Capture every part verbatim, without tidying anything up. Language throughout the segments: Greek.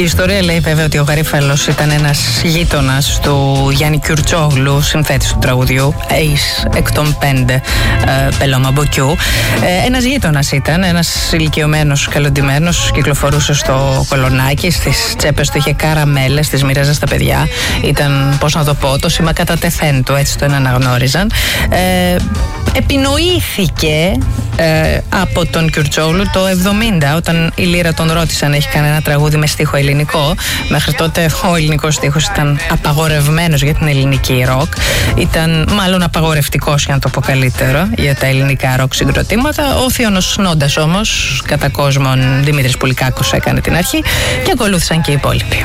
ιστορία λέει βέβαια ότι ο Γαρίφαλος ήταν ένας γείτονας του Γιάννη Κιουρτσόγλου, συνθέτης του τραγουδιού Ace εκ των πέντε, Πελώμα Μποκιού. Ε, ένας γείτονας ήταν, ένας ηλικιωμένος, καλοντημένος, κυκλοφορούσε στο Κολονάκι, στις τσέπες του είχε καραμέλες, τις μοίραζε στα παιδιά. Ήταν, πώς να το πω, το σήμα κατά τεθέν του, έτσι τον αναγνώριζαν. Ε, επινοήθηκε ε, από τον Κιουρτσόγλου το εβδομήντα, όταν η Λύρα τον ρώτησε αν έχει κανένα τραγούδι με στίχο ελληνικό. Μέχρι τότε ο ελληνικός στίχος ήταν απαγορευμένος για την ελληνική ροκ. Ήταν μάλλον απαγορευτικός, για να το πω καλύτερο, για τα ελληνικά ροκ συγκροτήματα. Ο Θείονος Νόντας όμως, κατά κόσμον, Δημήτρης Πουλικάκος έκανε την αρχή και ακολούθησαν και οι υπόλοιποι.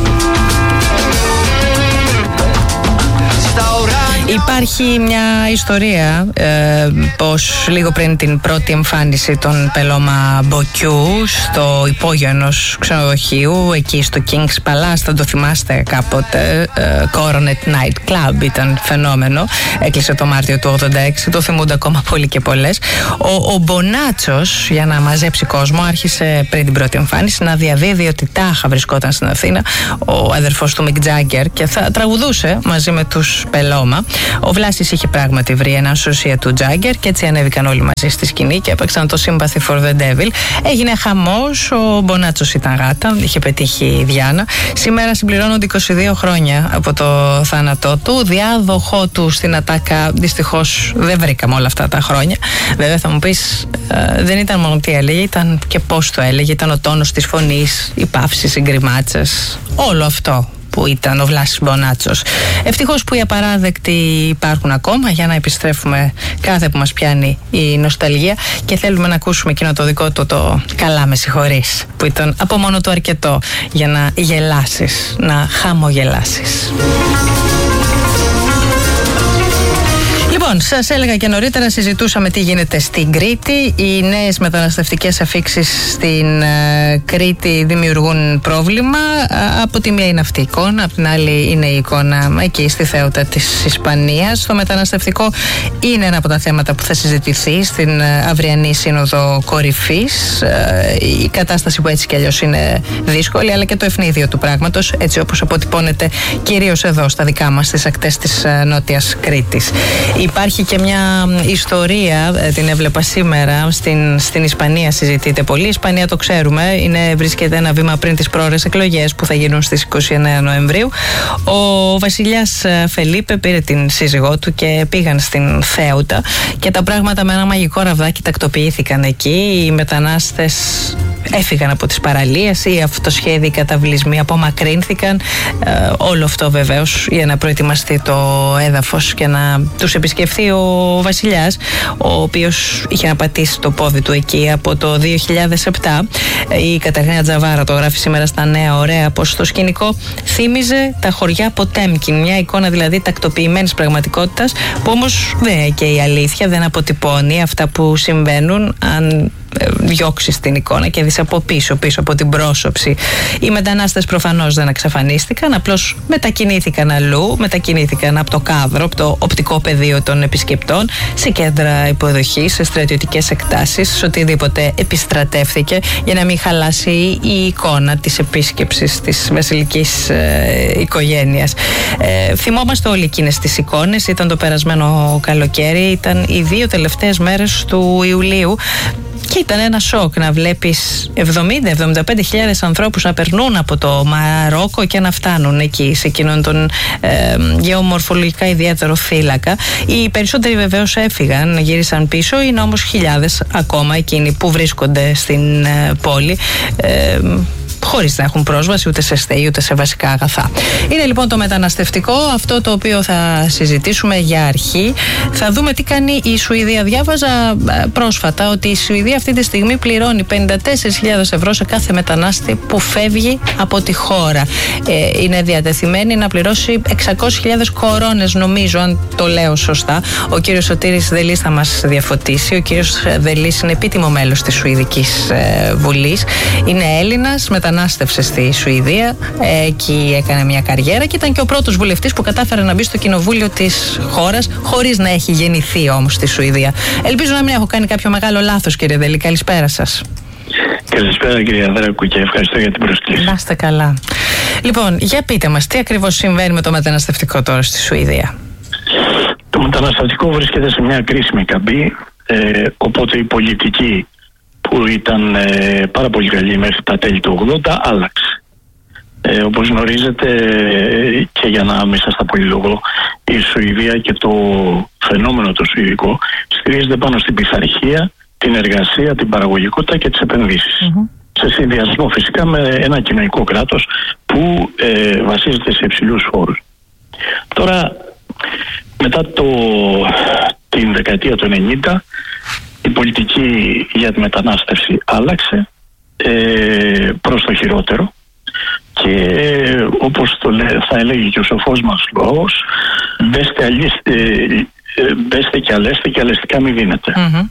Υπάρχει μια ιστορία ε, πως λίγο πριν την πρώτη εμφάνιση των Πελώμα Μποκιού στο υπόγειο ενός ξενοδοχείου εκεί στο King's Palace, θα το θυμάστε κάποτε, ε, Coronet Night Club ήταν φαινόμενο, έκλεισε το Μάρτιο του ογδόντα έξι, το θυμούνται ακόμα πολλοί και πολλές. Ο, ο Μπονάτσος, για να μαζέψει κόσμο, άρχισε πριν την πρώτη εμφάνιση να διαδίδει ότι τάχα βρισκόταν στην Αθήνα ο αδερφός του Μικ Τζάγκερ και θα τραγουδούσε μαζί με τους Πελώμα. Ο Βλάσης είχε πράγματι βρει έναν σωσία του Τζάγκερ και έτσι ανέβηκαν όλοι μαζί στη σκηνή και έπαιξαν το Sympathy for the Devil. Έγινε χαμός, ο Μπονάτσος ήταν γάτα, είχε πετύχει η Διάνα. Σήμερα συμπληρώνονται είκοσι δύο χρόνια από το θάνατό του. Διάδοχό του στην Ατάκα δυστυχώς δεν βρήκαμε όλα αυτά τα χρόνια. Βέβαια θα μου πεις, ε, δεν ήταν μόνο τι έλεγε, ήταν και πώς το έλεγε. Ήταν ο τόνος της φωνής, οι παύσεις, οι γκριμάτσες, όλο αυτό που ήταν ο Βλάσης Μπονάτσος. Ευτυχώς που οι απαράδεκτοι υπάρχουν ακόμα, για να επιστρέφουμε κάθε που μας πιάνει η νοσταλγία και θέλουμε να ακούσουμε εκείνο το δικό του το «Καλά με συγχωρείς», που ήταν από μόνο του αρκετό για να γελάσεις, να χαμογελάσεις. Λοιπόν, σας έλεγα και νωρίτερα, συζητούσαμε τι γίνεται στην Κρήτη. Οι νέες μεταναστευτικές αφίξεις στην uh, Κρήτη δημιουργούν πρόβλημα. Uh, από τη μία είναι αυτή η εικόνα, από την άλλη είναι η εικόνα εκεί στη Θέουτα της Ισπανίας. Το μεταναστευτικό είναι ένα από τα θέματα που θα συζητηθεί στην uh, αυριανή Σύνοδο Κορυφής. Uh, η κατάσταση που έτσι κι αλλιώς είναι δύσκολη, αλλά και το ευνίδιο του πράγματος, έτσι όπως αποτυπώνεται κυρίως εδώ στα δικά μας, στις ακτές της uh, Νότιας Κρήτης. Υπάρχει και μια ιστορία, την έβλεπα σήμερα, στην, στην Ισπανία συζητείται πολύ. Η Ισπανία, το ξέρουμε, είναι, βρίσκεται ένα βήμα πριν τις πρόορες εκλογές που θα γίνουν στις είκοσι εννέα Νοεμβρίου. Ο βασιλιάς Φελίπε πήρε την σύζυγό του και πήγαν στην Θέουτα και τα πράγματα με ένα μαγικό ραβδάκι τακτοποιήθηκαν εκεί. Οι μετανάστες έφυγαν από τις παραλίες, οι αυτοσχέδιοι καταβλισμοί απομακρύνθηκαν. Ε, όλο αυτό βεβαίως για να προετοιμαστεί το έδαφος και να τους επισκεφθεί ο βασιλιάς, ο οποίος είχε να πατήσει το πόδι του εκεί από το δύο χιλιάδες επτά. Η Καταρίνα Τζαβάρα το γράφει σήμερα στα Νέα Ωραία, πως το σκηνικό θύμιζε τα χωριά Ποτέμκιν, μια εικόνα δηλαδή τακτοποιημένης πραγματικότητας, που όμως δεν είναι και η αλήθεια, δεν αποτυπώνει αυτά που συμβαίνουν αν διώξεις την εικόνα και δεις από πίσω, πίσω από την πρόσωψη. Οι μετανάστες προφανώς δεν εξαφανίστηκαν, απλώς μετακινήθηκαν αλλού, μετακινήθηκαν από το κάδρο, από το οπτικό πεδίο των επισκεπτών, σε κέντρα υποδοχής, σε στρατιωτικές εκτάσεις, σε οτιδήποτε επιστρατεύθηκε για να μην χαλάσει η εικόνα της επίσκεψης της βασιλικής ε, οικογένειας. Ε, θυμόμαστε όλοι εκείνες τις εικόνες, ήταν το περασμένο καλοκαίρι, ήταν οι δύο τελευταίες μέρες του Ιουλίου. Και ήταν ένα σοκ να βλέπεις εβδομήντα με εβδομήντα πέντε χιλιάδες ανθρώπους να περνούν από το Μαρόκο και να φτάνουν εκεί, σε εκείνον τον ε, γεωμορφολογικά ιδιαίτερο θύλακα. Οι περισσότεροι βεβαίως έφυγαν, γύρισαν πίσω, είναι όμως χιλιάδες ακόμα εκείνοι που βρίσκονται στην ε, πόλη. Ε, χωρίς να έχουν πρόσβαση ούτε σε στέη ούτε σε βασικά αγαθά. Είναι λοιπόν το μεταναστευτικό αυτό το οποίο θα συζητήσουμε για αρχή. Θα δούμε τι κάνει η Σουηδία. Διάβαζα πρόσφατα ότι η Σουηδία αυτή τη στιγμή πληρώνει πενήντα τέσσερις χιλιάδες ευρώ σε κάθε μετανάστη που φεύγει από τη χώρα. Ε, είναι διατεθειμένη να πληρώσει εξακόσιες χιλιάδες κορώνες, νομίζω, αν το λέω σωστά. Ο κύριος Σωτήρης Δελής θα μας διαφωτίσει. Ο κύριος Δελής είναι επίτιμο μέλος της Σουηδικής ε, Βουλής. Είναι Έλληνας, μετανάστευσε στη Σουηδία, εκεί έκανε μια καριέρα και ήταν και ο πρώτος βουλευτής που κατάφερε να μπει στο κοινοβούλιο της χώρας χωρίς να έχει γεννηθεί όμως στη Σουηδία. Ελπίζω να μην έχω κάνει κάποιο μεγάλο λάθος, κύριε Δελή. Καλησπέρα σας. Καλησπέρα κύριε Ανδρέακου και ευχαριστώ για την πρόσκληση. Να είστε καλά. Λοιπόν, για πείτε μας, τι ακριβώς συμβαίνει με το μεταναστευτικό τώρα στη Σουηδία? Το μεταναστευτικό βρίσκεται σε μια κρίσιμη καμπή, ε, οπότε η πολιτική που ήταν ε, πάρα πολύ καλή μέχρι τα τέλη του ογδόντα άλλαξε. Ε, όπως γνωρίζετε, και για να μην σας τα πολυλογώ, η Σουηδία και το φαινόμενο το σουηδικό στηρίζεται πάνω στην πειθαρχία, την εργασία, την παραγωγικότητα και τις επενδύσεις. Mm-hmm. Σε συνδυασμό φυσικά με ένα κοινωνικό κράτος που ε, βασίζεται σε υψηλούς φόρους. Τώρα, μετά το, την δεκαετία του ενενήντα, η πολιτική για τη μετανάστευση άλλαξε ε, προς το χειρότερο και ε, όπως το λέ, θα έλεγε και ο σοφός μας λόγος, μπέστε, αλίστε, ε, μπέστε και αλέστε και αλεστικά μη δίνετε. Mm-hmm.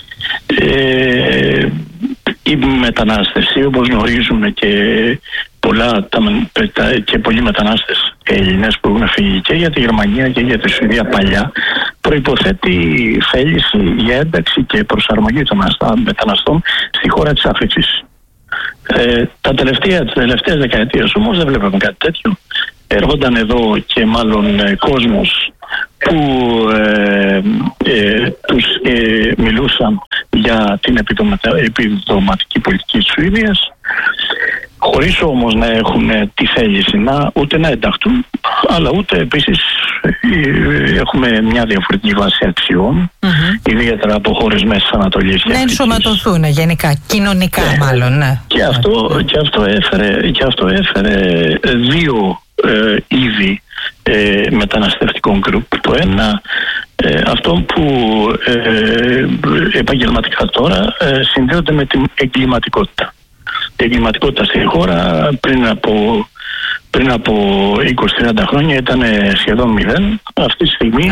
Ε, η μετανάστευση, όπως γνωρίζουμε και, πολλά, τα, και πολλοί μετανάστες Έλληνες που έχουν φύγει και για τη Γερμανία και για τη Σουηδία παλιά, προϋποθέτει θέληση για ένταξη και προσαρμογή των μεταναστών στη χώρα της άφηξης. Ε, τα τελευταία, τις τελευταίες δεκαετίες όμως δεν βλέπαμε κάτι τέτοιο. Έρχονταν εδώ και μάλλον ε, κόσμος που ε, ε, τους ε, μιλούσαν για την επιδοματική πολιτική της Σουηδίας, χωρίς όμως να έχουν τη θέληση να ούτε να ενταχθούν, αλλά ούτε επίσης ε, έχουμε μια διαφορετική βάση αξιών, mm-hmm. ιδιαίτερα από χώρες Μέσης Ανατολής. Να ενσωματωθούν γενικά, κοινωνικά ε, μάλλον. Ναι. Και, αυτό, και, αυτό έφερε, και αυτό έφερε δύο ε, είδη ε, μεταναστευτικών γκρουπ. Το ένα, ε, αυτό που ε, επαγγελματικά τώρα ε, συνδέονται με την εγκληματικότητα. Η εγκληματικότητα στη χώρα πριν από, πριν από είκοσι με τριάντα χρόνια ήταν σχεδόν μηδέν. Αυτή τη στιγμή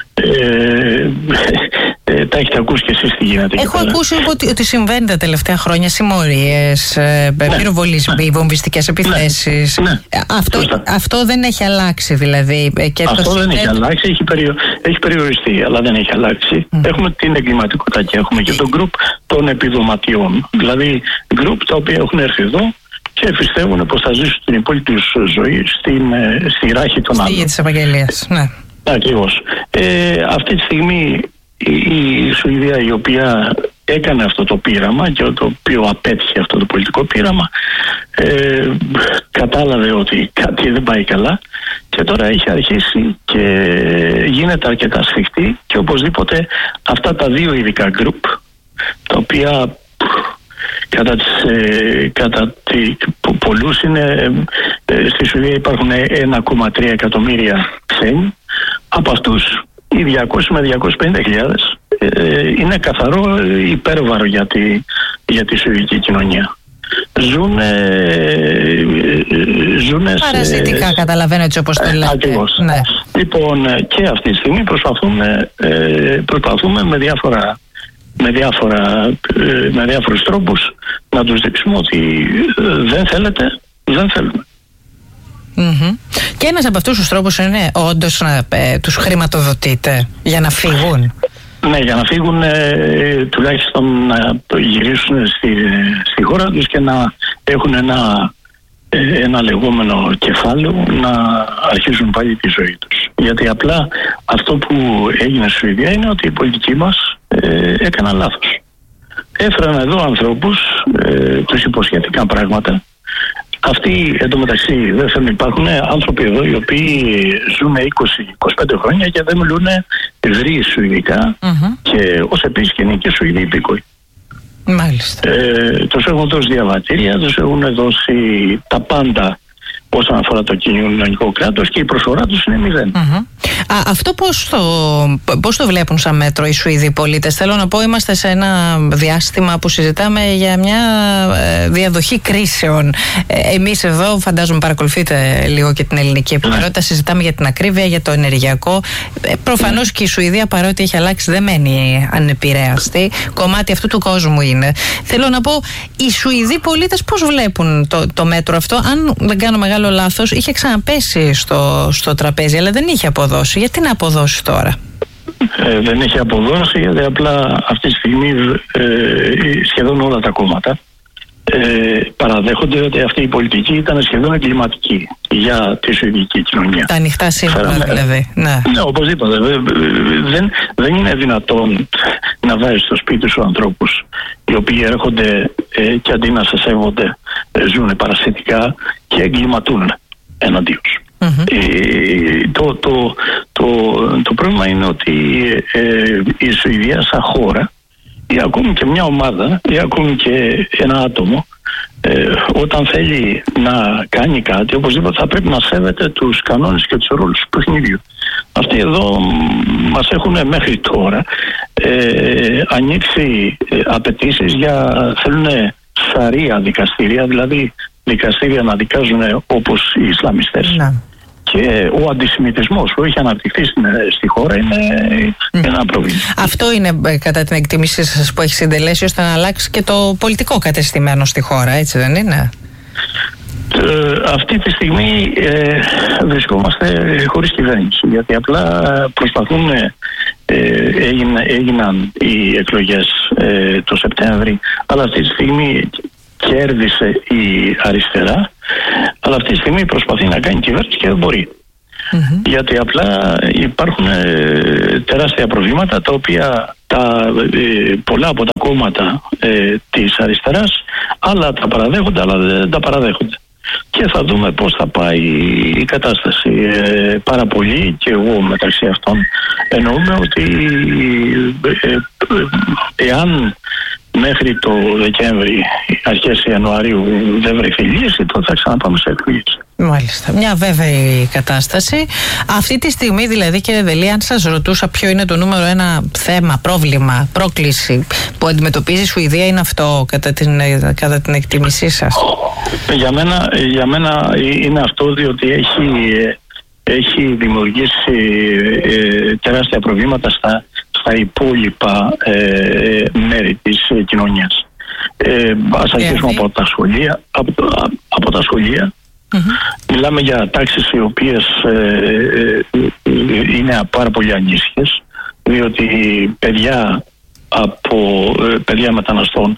ε, ε, τα έχετε ακούσει και εσείς τι γίνεται. Έχω ακούσει ότι, ότι συμβαίνει τα τελευταία χρόνια συμμορίες, ε, ναι, πυροβολισμοί, ναι, βομβιστικές επιθέσεις. Ναι, ναι. Αυτό, αυτό δεν έχει αλλάξει δηλαδή. Και αυτό το δεν συνδέ... έχει αλλάξει, έχει, περιο... έχει περιοριστεί, αλλά δεν έχει αλλάξει. Mm. Έχουμε την εγκληματικότητα και έχουμε και το γκρουπ των επιδοματιών. Δηλαδή γκρουπ τα οποία έχουν έρθει εδώ και πιστεύουν πως θα ζήσουν την υπόλοιπη τους ζωή στην, στη ράχη των άλλων. Στη γη της Ευαγγελίας, ναι. Ακριβώς. Ε, αυτή τη στιγμή η, η Σουηδία, η οποία έκανε αυτό το πείραμα και το οποίο απέτυχε αυτό το πολιτικό πείραμα, ε, κατάλαβε ότι κάτι δεν πάει καλά και τώρα έχει αρχίσει και γίνεται αρκετά σφιχτή και οπωσδήποτε αυτά τα δύο ειδικά γκρουπ, τα οποία κατά, τις, ε, κατά τη, πο, πολλούς είναι, ε, στη Σουηδία υπάρχουν ένα κόμμα τρία εκατομμύρια ξένοι, από αυτούς οι διακόσιες με διακόσιες πενήντα χιλιάδες ε, είναι καθαρό υπέρβαρο για τη, για τη σουηδική κοινωνία. Ζούνε, ζούνε παρασιτικά, σε... καταλαβαίνω έτσι όπως το λέτε. Ακριβώς. Ναι. Λοιπόν, και αυτή τη στιγμή προσπαθούμε, ε, προσπαθούμε με διάφορα με, διάφορα, με διάφορους τρόπους να τους δείξουμε ότι δεν θέλετε, δεν θέλουμε. Mm-hmm. Και ένας από αυτούς τους τρόπους είναι όντως να ε, τους χρηματοδοτείτε για να φύγουν. Ναι, για να φύγουν ε, τουλάχιστον να γυρίσουν στη, στη χώρα τους και να έχουν ένα, ε, ένα λεγόμενο κεφάλαιο να αρχίσουν πάλι τη ζωή τους. Γιατί απλά αυτό που έγινε στη Σουηδία είναι ότι η πολιτική μας ε, έκανα λάθος. Έφεραν εδώ ανθρώπους, ε, τους υποσχέθηκαν πράγματα. Αυτοί εντωμεταξύ δεν θέλουν, υπάρχουν άνθρωποι εδώ οι οποίοι ζουν είκοσι με είκοσι πέντε χρόνια και δεν μιλούν ευρύ σουηδικά mm-hmm. και ως επίσης και είναι και Σουηδοί υπήκοοι. Μάλιστα. Ε, τους έχουν δώσει διαβατήρια, τους έχουν δώσει τα πάντα όσον αφορά το κοινωνικό κράτος και η προσφορά τους είναι μηδέν. Mm-hmm. Α, αυτό πώς το, πώς το βλέπουν σαν μέτρο οι Σουηδοί πολίτες? Θέλω να πω, είμαστε σε ένα διάστημα που συζητάμε για μια ε, διαδοχή κρίσεων. Ε, εμείς εδώ, φαντάζομαι παρακολουθείτε λίγο και την ελληνική επικαιρότητα, συζητάμε για την ακρίβεια, για το ενεργειακό. Ε, προφανώς και η Σουηδία, παρότι έχει αλλάξει, δεν μένει ανεπηρέαστη. Κομμάτι αυτού του κόσμου είναι. Θέλω να πω, οι Σουηδοί πολίτες πώς βλέπουν το, το μέτρο αυτό? Αν δεν κάνω μεγάλο λάθος, είχε ξαναπέσει στο, στο τραπέζι, αλλά δεν είχε αποδώσει. Γιατί να αποδώσει τώρα? Ε, δεν έχει αποδώσει γιατί απλά αυτή τη στιγμή ε, σχεδόν όλα τα κόμματα ε, παραδέχονται ότι αυτή η πολιτική ήταν σχεδόν εγκληματική για τη σουηδική κοινωνία. Τα ανοιχτά σύνορα δηλαδή. Ναι, ναι, οπωσδήποτε. Δεν, δεν είναι δυνατόν να βάζεις στο σπίτι σου ανθρώπους οι οποίοι έρχονται ε, και αντί να σε σέβονται ε, ζουν παρασιτικά και εγκληματούν εναντίον σου. Mm-hmm. Ε, το, το, το, το πρόβλημα είναι ότι ε, η Σουηδία σαν χώρα ή ακόμη και μια ομάδα ή ακόμη και ένα άτομο ε, όταν θέλει να κάνει κάτι, οπωσδήποτε θα πρέπει να σέβεται τους κανόνες και τους ρόλους του παιχνιδιού. Αυτοί εδώ μας έχουν μέχρι τώρα ε, ανοίξει ε, απαιτήσεις για, θέλουν σαρία δικαστήρια, δηλαδή δικαστήρια να δικάζουν όπως οι Ισλαμιστές. Να. Και ο αντισημιτισμός που έχει αναπτυχθεί στη χώρα είναι mm. ένα πρόβλημα. Αυτό είναι κατά την εκτίμησή σας που έχει συντελέσει ώστε να αλλάξει και το πολιτικό κατεστημένο στη χώρα, έτσι δεν είναι? Ε, αυτή τη στιγμή ε, βρισκόμαστε χωρίς κυβέρνηση, γιατί απλά προσπαθούν, ε, έγιναν, έγιναν οι εκλογές ε, το Σεπτέμβρη, αλλά αυτή τη στιγμή κέρδισε η αριστερά, αλλά αυτή τη στιγμή προσπαθεί να κάνει κυβέρνηση και δεν μπορεί. Mm-hmm. Γιατί απλά υπάρχουν ε, τεράστια προβλήματα τα οποία τα, ε, πολλά από τα κόμματα ε, της αριστεράς άλλα τα παραδέχονται, άλλα δεν τα παραδέχονται. Και θα δούμε πώς θα πάει η κατάσταση. Ε, πάρα πολύ και εγώ μεταξύ αυτών εννοούμε ότι ε, ε, ε, εάν μέχρι το Δεκέμβρη, αρχές Ιανουαρίου δεν βρεθεί λύση, τότε θα ξαναπάμε σε εκλογές. Μάλιστα. Μια βέβαιη κατάσταση. Αυτή τη στιγμή δηλαδή, κύριε Δελή, αν σας ρωτούσα ποιο είναι το νούμερο ένα θέμα, πρόβλημα, πρόκληση που αντιμετωπίζει η Σουηδία, είναι αυτό κατά την, κατά την εκτίμησή σας? Για μένα, για μένα είναι αυτό, διότι έχει, έχει δημιουργήσει ε, τεράστια προβλήματα στα, στα υπόλοιπα ε, μέρη της ε, κοινωνίας. Ε, ας αρχίσουμε από τα σχολεία. Από, από τα σχολεία. Mm-hmm. Μιλάμε για τάξεις οι οποίες ε, ε, είναι πάρα πολύ ανήσυχες, διότι παιδιά από ε, παιδιά μεταναστών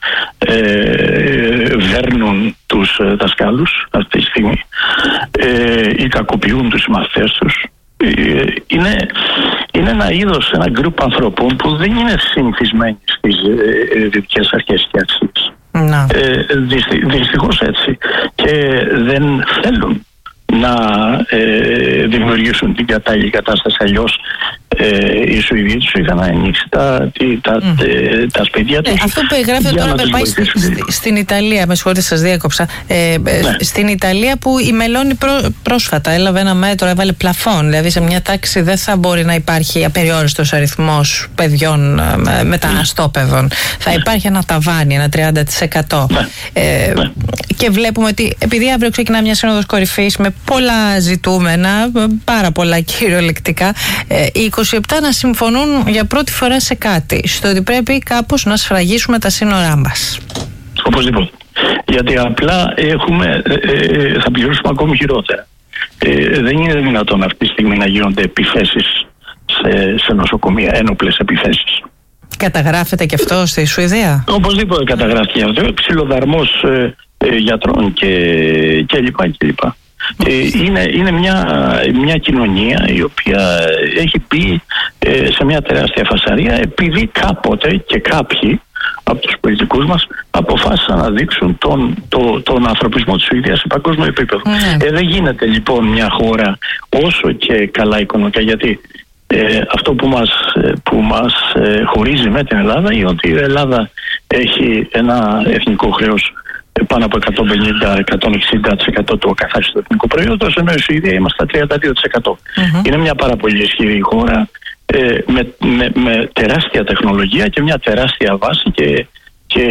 ε, βέρνουν τους ε, δασκάλους αυτή τη στιγμή ε, ή κακοποιούν τους συμμαθητές τους. Ε, είναι, είναι ένα είδος, ένα γκρουπ ανθρώπων που δεν είναι συνηθισμένοι στις ε, ε, δυτικές αρχές και αξίες. No. Ε, δυστι, δυστυχώς έτσι, και δεν θέλουν να ε, δημιουργήσουν την κατάλληλη κατάσταση. Αλλιώς ε, οι Σουηδοί τους είχαν ανοίξει τα, τα, mm. τα, τα σπίτια τους. Ε, αυτό που εγγράφει τώρα με πάει στη, στη, στην Ιταλία, με συγχωρείτε σας διέκοψα, ε, ναι. στην Ιταλία που η Μελώνη πρό, πρόσφατα έλαβε ένα μέτρο, έβαλε πλαφόν, δηλαδή σε μια τάξη δεν θα μπορεί να υπάρχει απεριόριστος αριθμός παιδιών ε, μεταναστόπαιδων. Ναι. Θα υπάρχει ένα ταβάνι, ένα τριάντα τοις εκατό. Ναι. Ε, ναι. Και βλέπουμε ότι επειδή αύριο ξεκινά μια σύνοδος κορυφής με πολλά ζητούμενα, πάρα πολλά κυριολεκτικά, οι είκοσι επτά να συμφωνούν για πρώτη φορά σε κάτι, στο ότι πρέπει κάπως να σφραγίσουμε τα σύνορά μας. Οπωσδήποτε. Γιατί απλά έχουμε, ε, θα πληρώσουμε ακόμη χειρότερα. Ε, δεν είναι δυνατόν αυτή τη στιγμή να γίνονται επιθέσεις σε, σε νοσοκομεία, ένοπλες επιθέσεις. Καταγράφεται και αυτό στη Σουηδία? Οπωσδήποτε καταγράφεται και αυτό. Ξυλοδαρμός ε, ε, γιατρών και, και λοιπά και λοιπά. Ε, είναι είναι μια, μια κοινωνία η οποία έχει μπει ε, σε μια τεράστια φασαρία, επειδή κάποτε και κάποιοι από τους πολιτικούς μας αποφάσισαν να δείξουν τον, το, τον ανθρωπισμό της Σουηδίας σε παγκόσμιο επίπεδο. Mm. Ε, δεν γίνεται λοιπόν μια χώρα όσο και καλά οικονομικά, γιατί ε, αυτό που μας, που μας ε, χωρίζει με την Ελλάδα είναι ότι η Ελλάδα έχει ένα εθνικό χρέος πάνω από εκατόν πενήντα με εκατόν εξήντα τοις εκατό του ακαθάριστου εθνικού προϊόντος, ενώ η Σουηδία είμαστε στα τριάντα δύο τοις εκατό. Mm-hmm. Είναι μια πάρα πολύ ισχυρή χώρα ε, με, με, με τεράστια τεχνολογία και μια τεράστια βάση και, και,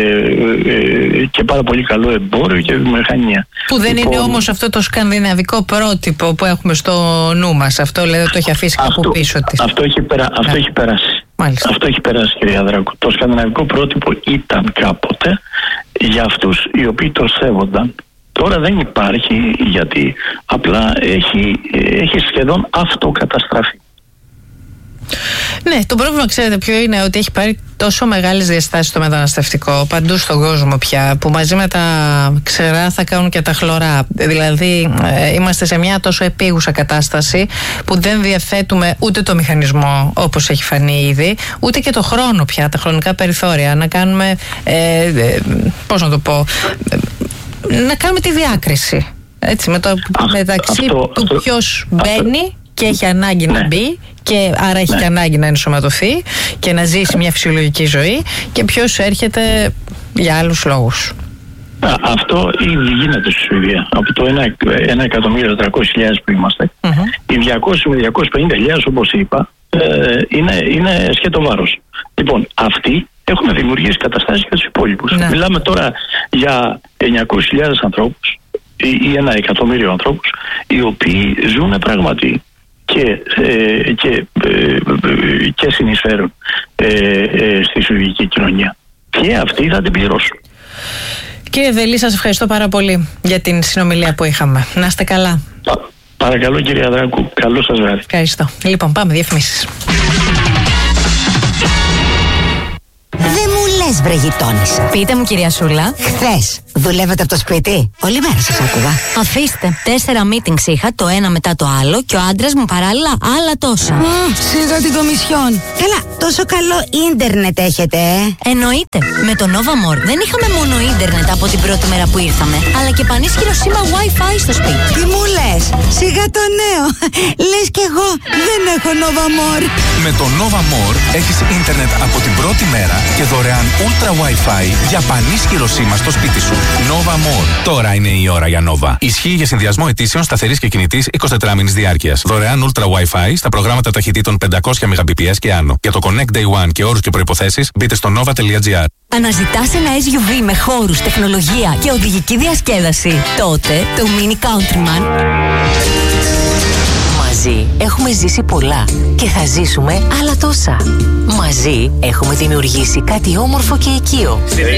ε, και πάρα πολύ καλό εμπόριο και βιομηχανία. Που δεν λοιπόν, είναι όμως αυτό το σκανδιναβικό πρότυπο που έχουμε στο νου μας. Αυτό λέει το έχει αφήσει κάπου αυτό, πίσω της. Αυτό έχει, περα, αυτό έχει περάσει. Μάλιστα. Αυτό έχει περάσει, κυρία Δράκου. Το σκανδιναβικό πρότυπο ήταν κάποτε για αυτούς οι οποίοι το σέβονταν. Τώρα δεν υπάρχει, γιατί απλά έχει, έχει σχεδόν αυτοκαταστραφεί. Ναι, το πρόβλημα ξέρετε ποιο είναι, ότι έχει πάρει τόσο μεγάλες διαστάσεις το μεταναστευτικό παντού στον κόσμο πια, που μαζί με τα ξερά θα κάνουν και τα χλωρά. Δηλαδή ε, είμαστε σε μια τόσο επίγουσα κατάσταση που δεν διαθέτουμε ούτε το μηχανισμό όπως έχει φανεί ήδη, ούτε και το χρόνο πια, τα χρονικά περιθώρια να κάνουμε ε, ε, πώς να το πω ε, να κάνουμε τη διάκριση, έτσι, με το, Α, μεταξύ αυτό, του αυτό, ποιος αυτό, μπαίνει αυτό. Και έχει ανάγκη ναι. να μπει και άρα έχει ναι. και ανάγκη να ενσωματωθεί και να ζήσει μια φυσιολογική ζωή, και ποιος έρχεται για άλλους λόγους. Α, αυτό ήδη γίνεται στη Σουηδία. Από το ένα εκατομμύριο τριακόσιες χιλιάδες που είμαστε, mm-hmm. οι διακόσιες με διακόσιες πενήντα χιλιάδες, όπως είπα, ε, είναι, είναι σκέτο βάρος. Λοιπόν, αυτοί έχουν δημιουργήσει καταστάσεις για τους υπόλοιπους. Ναι. Μιλάμε τώρα για εννιακόσιες χιλιάδες ανθρώπους ή ένα εκατομμύριο ανθρώπους, οι οποίοι ζουν πράγματι και, ε, και, ε, και συνεισφέρουν ε, ε, στη σουηδική κοινωνία. Και αυτοί θα την πληρώσουν. Κύριε Δελή, σας ευχαριστώ πάρα πολύ για την συνομιλία που είχαμε. Να είστε καλά. Πα, παρακαλώ κύριε Αδράκου, καλό σας βράδυ. Ευχαριστώ. Λοιπόν, πάμε διαφημίσεις. Δεν μου λες βρε γειτόνισσα. Πείτε μου κυρία Σούλα. Χθες δουλεύετε από το σπίτι? Όλη μέρα σας άκουγα. Αφήστε, τέσσερα meetings είχα, το ένα μετά το άλλο, και ο άντρας μου παράλληλα άλλα τόσα. Α, σιγά την κομισιόν. Καλά, τόσο καλό ίντερνετ έχετε, ε? Εννοείται. Με το Nova More δεν είχαμε μόνο ίντερνετ από την πρώτη μέρα που ήρθαμε, αλλά και πανίσχυρο σήμα Wi-Fi στο σπίτι. Τι μου λες? Σιγά το νέο. Λες κι εγώ δεν έχω Nova More. Με το Nova More έχεις ίντερνετ από την πρώτη μέρα και δωρεάν Ultra Wi-Fi για πανίσχυρο σήμα στο σπίτι σου. Nova More. Τώρα είναι η ώρα για Nova. Ισχύει για συνδυασμό ετήσεων σταθερής και κινητής εικοσιτετράμηνης διάρκειας. Δωρεάν Ultra Wi-Fi στα προγράμματα ταχυτήτων πεντακόσια μεγαμπιτ και άνω. Για το Connect Day One και όρους και προϋποθέσεις μπείτε στο nova.gr. Αναζητάς ένα ες γιου βι με χώρους, τεχνολογία και οδηγική διασκέδαση? Τότε το Mini Countryman. Μαζί έχουμε ζήσει πολλά και θα ζήσουμε άλλα τόσα. Μαζί έχουμε δημιουργήσει κάτι όμορφο και οικείο.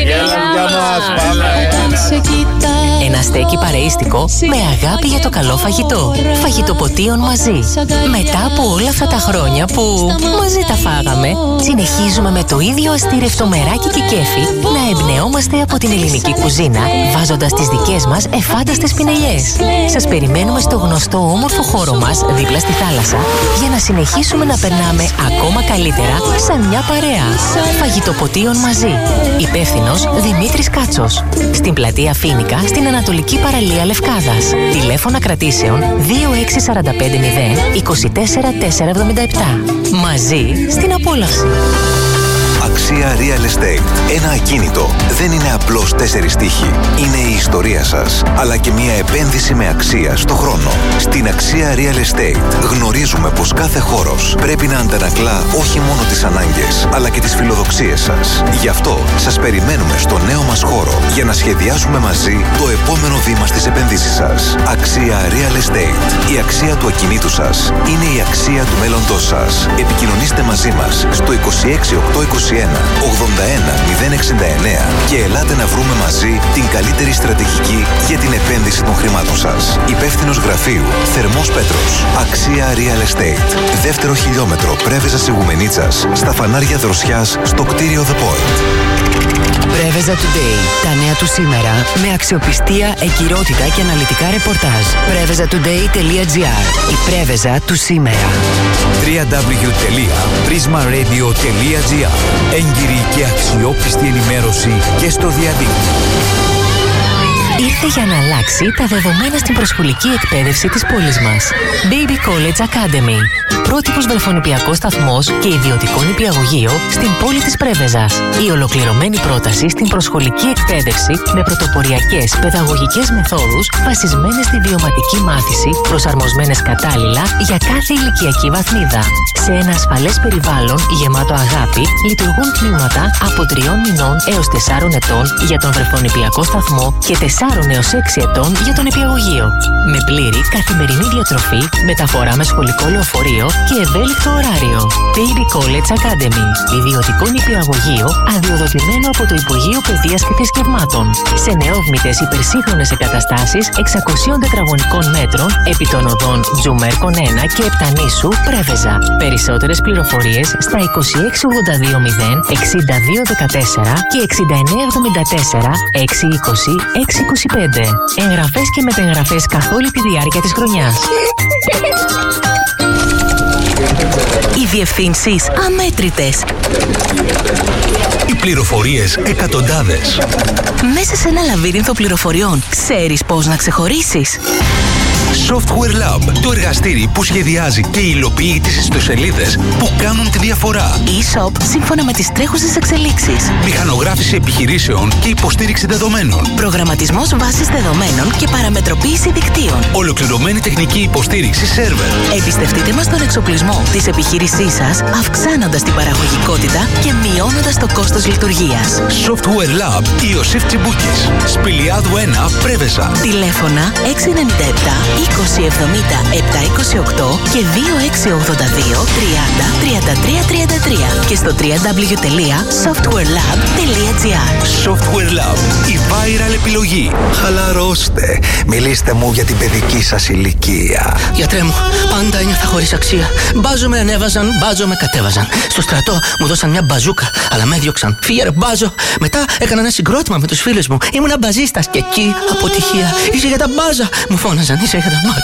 Ένα στέκι παρεΐστικο με αγάπη για το καλό φαγητό. Φαγητοποτίων μαζί. Μετά από όλα αυτά τα χρόνια που μαζί τα φάγαμε, συνεχίζουμε με το ίδιο αστήρευτο μεράκι και κέφι να εμπνεόμαστε από την ελληνική κουζίνα, βάζοντας τις δικές μας εφάνταστες πινελιές. Σας περιμένουμε στο γνωστό όμορφο χώρο μας δίπλα στη θάλασσα για να συνεχίσουμε να περνάμε ακόμα καλύτερα σαν μια παρέα. Φαγητοποτίων μαζί. Υπεύθυνος Δημήτρης Κάτσος. Στην πλατεία Φοίνικα, στην Ανατολική Παραλία Λευκάδας. Τηλέφωνα κρατήσεων δύο έξι τέσσερα πέντε μηδέν είκοσι τέσσερα τετρακόσια εβδομήντα επτά. Μαζί στην απόλαυση. Αξία Real Estate. Ένα ακίνητο δεν είναι απλώς τέσσερις τείχη. Είναι η ιστορία σας, αλλά και μια επένδυση με αξία στο χρόνο. Στην Αξία Real Estate γνωρίζουμε πως κάθε χώρος πρέπει να αντανακλά όχι μόνο τις ανάγκες, αλλά και τις φιλοδοξίες σας. Γι' αυτό σας περιμένουμε στο νέο μας χώρο για να σχεδιάσουμε μαζί το επόμενο βήμα στις επενδύσεις σας. Αξία Real Estate. Η αξία του ακινήτου σας είναι η αξία του μέλλοντός σας. Επικοινωνήστε μαζί μας στο είκοσι έξι οκτώ είκοσι ένα ογδόντα ένα μηδέν εξήντα εννέα και ελάτε να βρούμε μαζί την καλύτερη στρατηγική για την επένδυση των χρημάτων σας. Υπεύθυνος γραφείου Θερμός Πέτρος. Αξία Real Estate. Δεύτερο χιλιόμετρο Πρέβεζας Ιγουμενίτσας, στα φανάρια Δροσιάς, στο κτίριο The Point. Πρέβεζα Today. Τα νέα του σήμερα με αξιοπιστία, εγκυρότητα και αναλυτικά ρεπορτάζ. πρέβεζα τουντέι τελεία τζι άρ. Η Πρέβεζα του σήμερα. double-u double-u double-u τελεία prisma radio τελεία τζι άρ. Έγκυρη και αξιόπιστη ενημέρωση και στο διαδίκτυο. Ήρθε για να αλλάξει τα δεδομένα στην προσχολική εκπαίδευση της πόλης μας. Baby College Academy. Πρότυπος βρεφονιπιακός σταθμός και ιδιωτικό νηπιαγωγείο στην πόλη της Πρέβεζας. Η ολοκληρωμένη πρόταση στην προσχολική εκπαίδευση με πρωτοποριακές παιδαγωγικές μεθόδους βασισμένες στη βιωματική μάθηση, προσαρμοσμένες κατάλληλα για κάθε ηλικιακή βαθμίδα. Σε ένα ασφαλές περιβάλλον γεμάτο αγάπη λειτουργούν τμήματα από τριών μηνών έως τεσσάρων ετών για τον βρεφονιπιακό σταθμό και τεσσάρων τεσσάρων έως έξι ετών για τον νηπιαγωγείο. Με πλήρη καθημερινή διατροφή, μεταφορά με σχολικό λεωφορείο και ευέλικτο ωράριο. Baby College Academy. Ιδιωτικό νηπιαγωγείο αδειοδοτημένο από το Υπουργείο Παιδείας και Θρησκευμάτων. Σε νεόβμητες υπερσύγχρονες εγκαταστάσεις εξακόσια τετραγωνικών μέτρων επί των οδών Τζουμέρκον ένα και Επτανήσου, Πρέβεζα. Περισσότερες πληροφορίες στα είκοσι έξι ογδόντα δύο μηδέν εξήντα δύο δεκατέσσερα και εξήντα εννέα εβδομήντα τέσσερα έξι είκοσι έξι είκοσι πέντε. Εγγραφές και μετεγγραφές καθ' όλη τη διάρκεια της χρονιάς. Οι διευθύνσεις αμέτρητες. Οι πληροφορίες εκατοντάδες. Μέσα σε ένα λαβύρινθο πληροφοριών, ξέρεις πώς να ξεχωρίσεις? Software Lab, το εργαστήρι που σχεδιάζει και υλοποιεί τις ιστοσελίδες που κάνουν τη διαφορά. E-shop σύμφωνα με τις τρέχουσες εξελίξεις. Μηχανογράφηση επιχειρήσεων και υποστήριξη δεδομένων. Προγραμματισμός βάσης δεδομένων και παραμετροποίηση δικτύων. Ολοκληρωμένη τεχνική υποστήριξη σερβερ. Εμπιστευτείτε μας τον εξοπλισμό της επιχείρησής σας, αυξάνοντας την παραγωγικότητα και μειώνοντας το κόστος λειτουργίας. Software Lab Ιωσήφ Τσιμπούκης. Σπηλιάδου ένα, Πρέβεζα. Τηλέφωνα έξι εννιά επτά είκοσι εβδομήντα επτακόσια είκοσι οκτώ και δύο έξι ογδόντα δύο τριάντα τριάντα τρία τριάντα τρία και στο double-u double-u double-u τελεία software lab τελεία gr. Software Lab, η viral επιλογή. Χαλαρώστε. Μιλήστε μου για την παιδική σας ηλικία. Γιατρέ μου, πάντα ένιωθα χωρίς αξία. Μπάζο με ανέβαζαν, μπάζο με κατέβαζαν. Στο στρατό μου δώσαν μια μπαζούκα, αλλά με έδιωξαν. Φύγε ρε μπάζο. Μετά έκανα ένα συγκρότημα με τους φίλους μου. Ήμουνα μπαζίστας και εκεί αποτυχία. Είσαι για τα μπάζα. Μου φώναζαν, είσαι για τα μπάζα.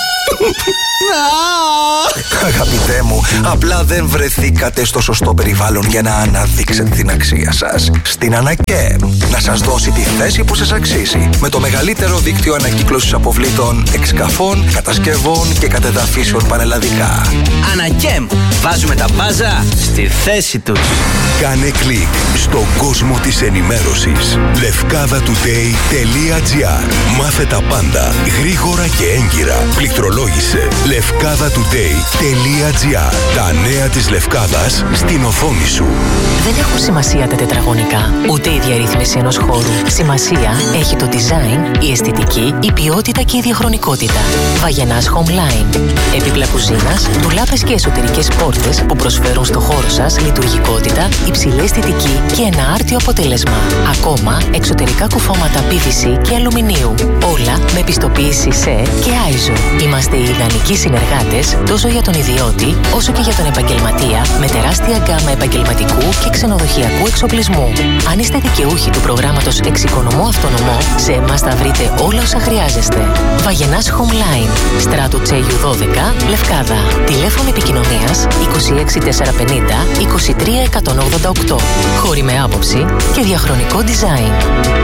Αγαπητέ μου, απλά δεν βρεθήκατε στο σωστό περιβάλλον για να αναδείξετε την αξία σας. Στην Ανακέμ, να σας δώσει τη θέση που σας αξίζει. Με το μεγαλύτερο δίκτυο ανακύκλωσης αποβλήτων, εξκαφών, κατασκευών και κατεδαφίσεων πανελλαδικά. Ανακέμ, βάζουμε τα μπάζα στη θέση τους. Κάνε κλικ στον κόσμο της ενημέρωσης. λευκάδα τουντέι τελεία gr. Μάθε τα πάντα γρήγορα και έγκυρα. Πληκτρολόγησε λευκάδα τουντέι τελεία gr. Τα νέα της Λευκάδας στην οθόνη σου. Δεν έχουν σημασία τα τετραγωνικά, ούτε η διαρρύθμιση ενός χώρου. Σημασία έχει το design, η αισθητική, η ποιότητα και η διαχρονικότητα. Βαγενάς Homeline. Έπιπλα κουζίνας, ντουλάπες και εσωτερικές πόρτες που προσφέρουν στο χώρο σας λειτουργικότητα, υψηλή αισθητική και ένα άρτιο αποτέλεσμα. Ακόμα, εξωτερικά κουφώματα πι βι σι και αλουμινίου. Όλα με πιστοποίηση σι ι και άι ες ο. Είμαστε οι ιδανικοί συνεργάτες τόσο για τον ιδιώτη όσο και για τον επαγγελματία, με τεράστια γκάμα επαγγελματικού και ξενοδοχειακού εξοπλισμού. Αν είστε δικαιούχοι του προγράμματος Εξοικονομώ Αυτονομώ, σε εμάς θα βρείτε όλα όσα χρειάζεστε. Βαγενάς Homeline, Στράτου Τσέγιου δώδεκα, Λευκάδα. Τηλέφωνο επικοινωνίας είκοσι έξι τετρακόσια πενήντα είκοσι τρία εκατόν ογδόντα οκτώ. Χώροι με άποψη και διαχρονικό design.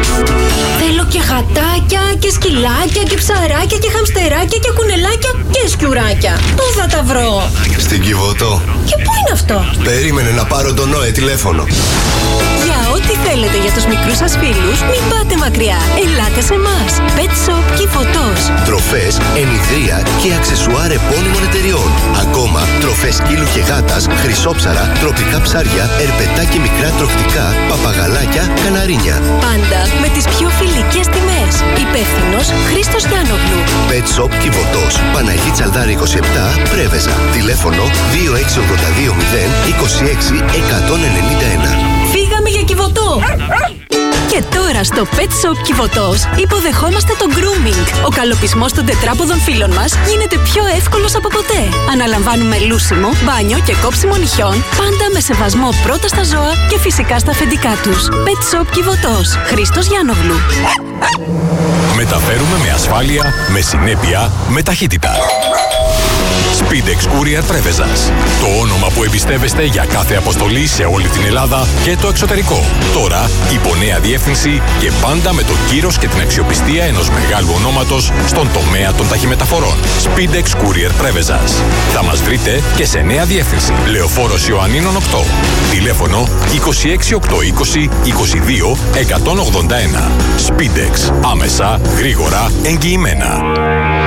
Θέλω και γατάκια και σκυλάκια και ψαράκια και χαμστεράκια και κουνελάκια και σκιουράκια. Πού θα τα βρω? Στην Κιβωτό. Και πού είναι αυτό? Περίμενε να πάρω τον Νόε τηλέφωνο. Για ό,τι θέλετε για τους μικρούς σας φίλους, μην πάτε μακριά. Ελάτε σε εμάς. Pet Shop Κιβωτός. Τροφές, ενιδρία και αξεσουάρ επώνυμων εταιριών. Ακόμα τροφές σκύλου και γάτας, χρυσόψαρα, τροπικά ψάρια, ερπετά και μικρά τροχτικά, παπαγαλάκια, καναρίνια. Πάντα με τις πιο φιλικές τιμές. Υπεύθυνος Χρήστος Γιάννογλου. Pet Shop Κιβωτός. Παναγί Τσαλδάρη είκοσι επτά, Πρέβεζα. Τηλέφωνο δύο έξι ογδόντα δύο μηδέν είκοσι έξι εκατόν ενενήντα ένα. Φύγαμε για Κιβωτό! Και τώρα στο Pet Shop Κιβωτός υποδεχόμαστε το grooming. Ο καλοπισμός των τετράποδων φίλων μας γίνεται πιο εύκολος από ποτέ. Αναλαμβάνουμε λούσιμο, μπάνιο και κόψιμο νυχιών, πάντα με σεβασμό πρώτα στα ζώα και φυσικά στα αφεντικά τους. Pet Shop Κιβωτός. Χρήστος Γιάννογλου. Μεταφέρουμε με ασφάλεια, με συνέπεια, με ταχύτητα. Speedex Courier Πρέβεζας. Το όνομα που εμπιστεύεστε για κάθε αποστολή σε όλη την Ελλάδα και το εξωτερικό. Τώρα υπό νέα διεύθυνση και πάντα με το κύρος και την αξιοπιστία ενός μεγάλου ονόματος στον τομέα των ταχυμεταφορών. Speedex Courier Πρέβεζας. Θα μας βρείτε και σε νέα διεύθυνση. Λεωφόρος Ιωαννίνων οκτώ. Τηλέφωνο είκοσι έξι οκτακόσια είκοσι είκοσι δύο εκατόν ογδόντα ένα. Speedex. Άμεσα, γρήγορα, εγγυημένα.